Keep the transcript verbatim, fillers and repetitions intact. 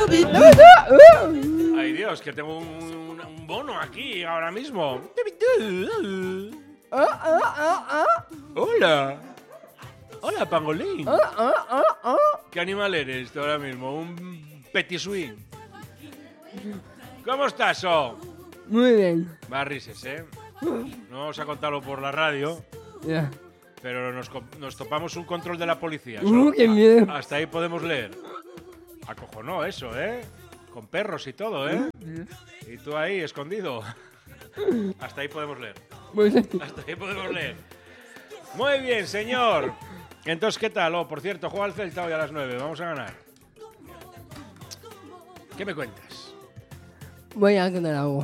Ay, Dios, que tengo un, un, un bono aquí ahora mismo. Hola. Hola, pangolín. ¿Qué animal eres tú ahora mismo? Un petit swing. ¿Cómo estás, oh? Muy bien. Va rises, ¿eh? No vamos a contarlo por la radio, Ya. pero nos, co- nos topamos un control de la policía. Uh, Solo- qué miedo. a- Hasta ahí podemos leer. Acojonó eso, ¿eh? Con perros y todo, ¿eh? Y tú ahí, escondido. Hasta ahí podemos leer. Pues, Hasta ahí podemos leer. Muy bien, señor. Entonces, ¿qué tal? Oh, por cierto, juega el Celta hoy a las nueve. Vamos a ganar. ¿Qué me cuentas? voy a tener agua.